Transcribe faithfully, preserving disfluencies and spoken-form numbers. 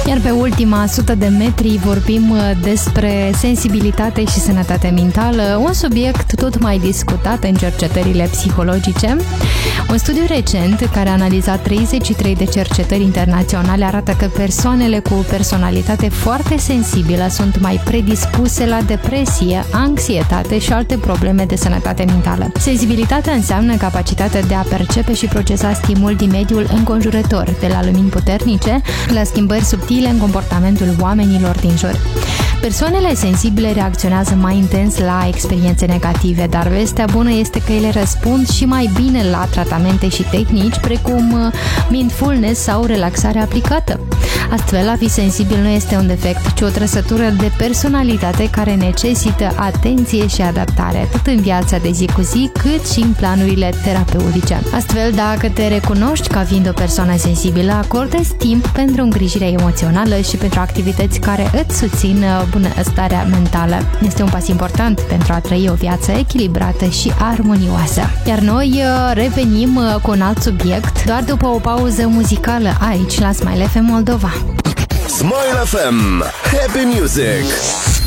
Iar pe ultima sută de metri vorbim despre sensibilitate și sănătate mentală, un subiect tot mai discutat în cercetările psihologice. Un studiu recent care a analizat treizeci și trei de cercetări internaționale arată că persoanele cu personalitate foarte sensibilă sunt mai predispuse la depresie, anxietate și alte probleme de sănătate mentală. Sensibilitatea înseamnă capacitatea de a percepe și procesa stimul din mediul înconjurător, de la lumini puternice la schimbări subtile în comportamentul oamenilor din jur. Persoanele sensibile reacționează mai intens la experiențe negative, dar vestea bună este că ele răspund și mai bine la tratamente și tehnici precum mindfulness sau relaxare aplicată. Astfel, a fi sensibil nu este un defect, ci o trăsătură de personalitate care necesită atenție și adaptare, atât în viața de zi cu zi, cât și în planurile terapeutice. Astfel, dacă te recunoști ca fiind o persoană sensibilă, acordă-ți timp pentru îngrijirea emoțională și pentru activități care îți susțin bunăstarea mentală. Este un pas important pentru a trăi o viață echilibrată și armonioasă. Iar noi revenim cu un alt subiect doar după o pauză muzicală aici la Smile F M Moldova. Smile F M, Happy Music.